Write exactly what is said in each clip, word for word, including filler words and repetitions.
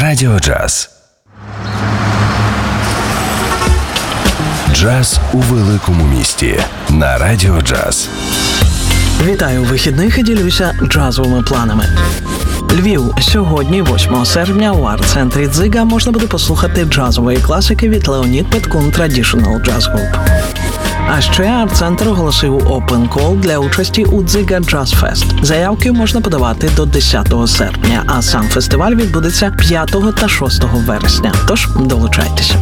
Радіо Джаз. Джаз у великому місті на Радіо Джаз. Вітаю вихідних і ділюся джазовими планами. Львів. Сьогодні, восьмого серпня, у арт-центрі «Дзига» можна буде послухати джазової класики від Леонід Петкун Traditional Jazz Group. А ще арт-центр оголосив Open Call для участі у «Дзига Jazz Fest». Заявки можна подавати до десятого серпня, а сам фестиваль відбудеться п'ятого та шостого вересня. Тож долучайтеся.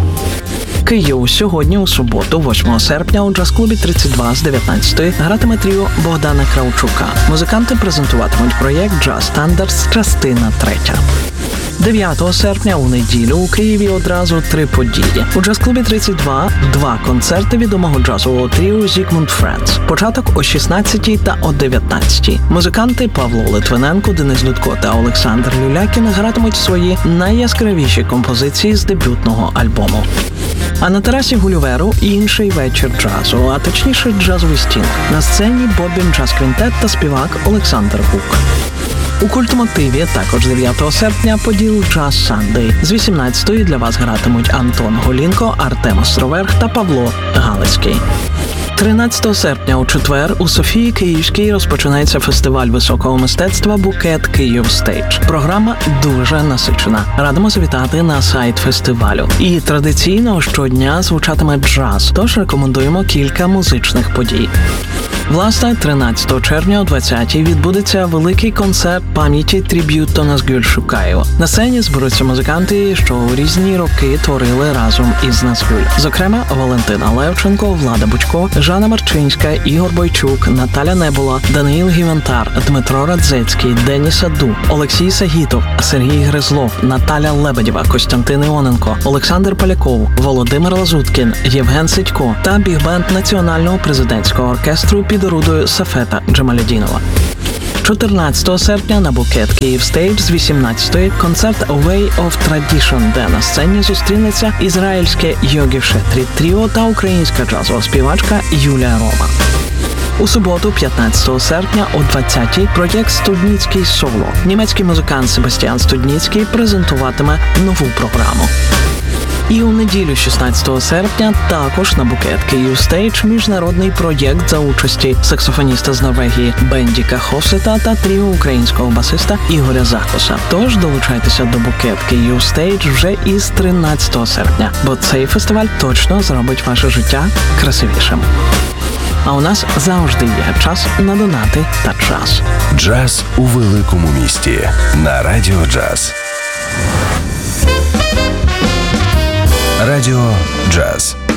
Київ. Сьогодні, у суботу, восьмого серпня, у джаз-клубі тридцять два з дев'ятнадцятої гратиме тріо Богдана Кравчука. Музиканти презентуватимуть проєкт «Jazz Standards. Частина третя». дев'ятого серпня, у неділю, у Києві одразу три події. У джаз-клубі тридцять два – два концерти відомого джазового тріо Зігмунд Френдс. Початок о шістнадцятій та о дев'ятнадцятій. Музиканти Павло Литвиненко, Денис Дудко та Олександр Люлякін гратимуть свої найяскравіші композиції з дебютного альбому. А на терасі Гуліверу інший вечір джазу, а точніше джазовий стінг. На сцені Бобін джаз-квінтет та співак Олександр Гук. У Культмотиві також дев'ятого серпня поділ «Джаз Сандей». З вісімнадцятої для вас гратимуть Антон Голінко, Артем Островерх та Павло Галицький. тринадцятого серпня у четвер у Софії Київській розпочинається фестиваль високого мистецтва «Букет Київ Стейдж». Програма дуже насичена. Радимо завітати на сайт фестивалю. І традиційно щодня звучатиме джаз, тож рекомендуємо кілька музичних подій. Власне, тринадцятого червня о двадцятій відбудеться великий концерт пам'яті триб'ют Назгуль Шукаєва. На сцені зберуться музиканти, що у різні роки творили разом із Назгуль. Зокрема, Валентина Левченко, Влада Бучко, Жанна Марчинська, Ігор Бойчук, Наталя Небула, Даниїл Гівентар, Дмитро Радзецький, Деніс Аду, Олексій Сагітов, Сергій Гризлов, Наталя Лебедєва, Костянтин Іоненко, Олександр Поляков, Володимир Лазуткін, Євген Сидько та біг-бенд Національного президентського оркестру під орудою Сафета Джамалєдінова. чотирнадцятого серпня на Букет Київ Стейдж з вісімнадцятої концерт «Way of Tradition», де на сцені зустрінеться ізраїльське Йогі Шетрі тріо та українська джазова співачка Юлія Рома. У суботу, п'ятнадцятого серпня о двадцятій проєкт «Студніцький соло». Німецький музикант Себастьян Студніцький презентуватиме нову програму. І у неділю, шістнадцятого серпня, також на Букет Київ Стейдж міжнародний проєкт за участі саксофоніста з Норвегії Бендіка Хофсета та тріо українського басиста Ігоря Захоса. Тож долучайтеся до Букет Київ Стейдж вже із тринадцятого серпня, бо цей фестиваль точно зробить ваше життя красивішим. А у нас завжди є час на донати та час. Джаз у великому місті на Радіо Джаз. Радіо Джаз.